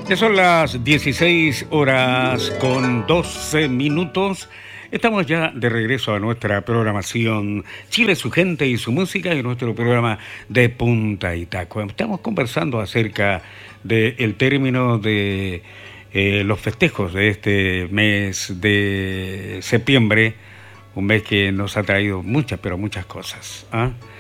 Ya son las 16 horas con 12 minutos. Estamos ya de regreso a nuestra programación Chile, su gente y su música, y nuestro programa de Punta y Taco. Estamos conversando acerca del término de los festejos de este mes de septiembre, un mes que nos ha traído muchas, pero muchas cosas, ¿ah?